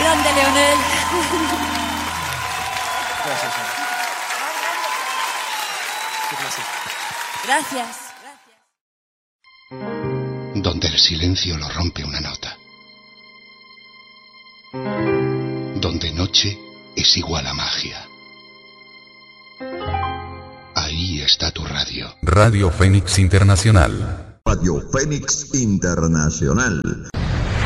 grande, Leonel. Gracias. Donde el silencio lo rompe una nota. Donde noche es igual a magia. Ahí está tu radio. Radio Fénix Internacional. Radio Fénix Internacional.